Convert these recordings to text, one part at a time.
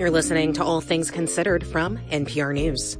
You're listening to All Things Considered from NPR News.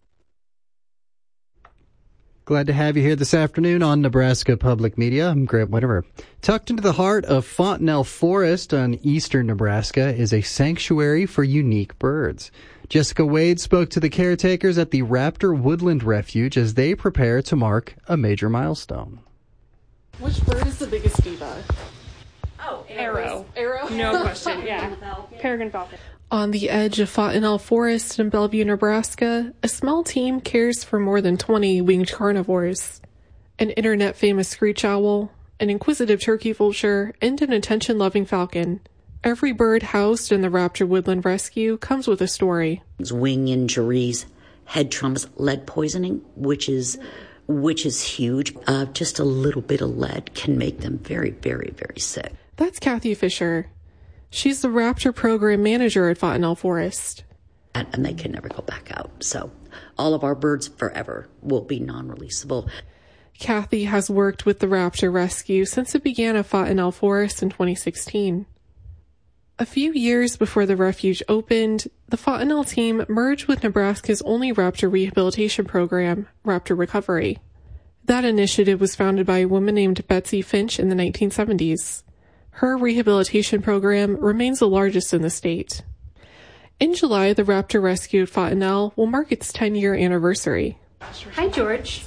Glad to have you here this afternoon on Nebraska Public Media. I'm Grant Whittemer. Tucked into the heart of Fontenelle Forest on eastern Nebraska is a sanctuary for unique birds. Jessica Wade spoke to the caretakers at the Raptor Woodland Refuge as they prepare to mark a major milestone. Which bird is the biggest diva? Oh, Arrow. No question, yeah. Peregrine falcon. On the edge of Fontenelle Forest in Bellevue, Nebraska, a small team cares for more than 20 winged carnivores. An internet-famous screech owl, an inquisitive turkey vulture, and an attention-loving falcon. Every bird housed in the Raptor Woodland Rescue comes with a story. Wing injuries, head traumas, lead poisoning, which is huge. Just a little bit of lead can make them very, very, very sick. That's Kathy Fisher. She's the Raptor program manager at Fontenelle Forest. And they can never go back out. So all of our birds forever will be non-releasable. Kathy has worked with the Raptor Rescue since it began at Fontenelle Forest in 2016. A few years before the refuge opened, the Fontenelle team merged with Nebraska's only raptor rehabilitation program, Raptor Recovery. That initiative was founded by a woman named Betsy Finch in the 1970s. Her rehabilitation program remains the largest in the state. In July, the Raptor Rescue at Fontenelle will mark its 10-year anniversary. Hi, George.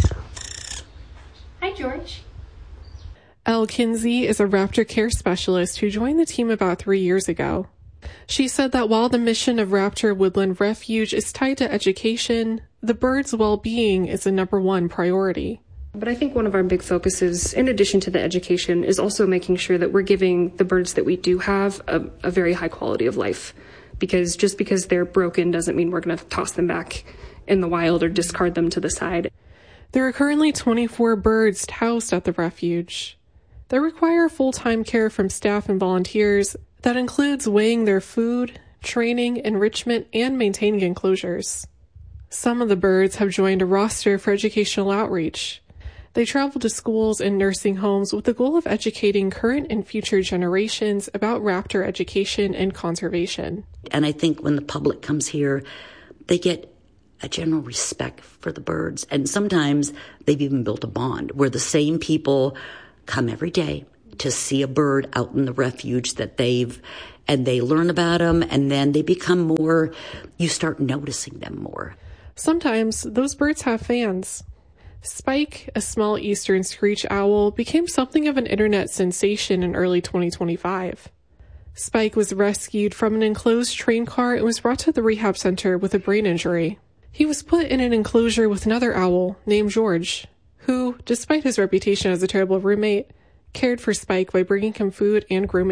Hi, George. Elle Kinsey is a raptor care specialist who joined the team about 3 years ago. She said that while the mission of Raptor Woodland Refuge is tied to education, the birds' well-being is the number one priority. But I think one of our big focuses, in addition to the education, is also making sure that we're giving the birds that we do have a very high quality of life. Because just because they're broken doesn't mean we're going to toss them back in the wild or discard them to the side. There are currently 24 birds housed at the refuge. They require full-time care from staff and volunteers that includes weighing their food, training, enrichment, and maintaining enclosures. Some of the birds have joined a roster for educational outreach. They travel to schools and nursing homes with the goal of educating current and future generations about raptor education and conservation. And I think when the public comes here, they get a general respect for the birds. And sometimes they've even built a bond where the same people come every day to see a bird out in the refuge and they learn about them, and then they become more, you start noticing them more. Sometimes those birds have fans. Spike, a small eastern screech owl, became something of an internet sensation in early 2025. Spike was rescued from an enclosed train car and was brought to the rehab center with a brain injury. He was put in an enclosure with another owl named George, who, despite his reputation as a terrible roommate, cared for Spike by bringing him food and grooming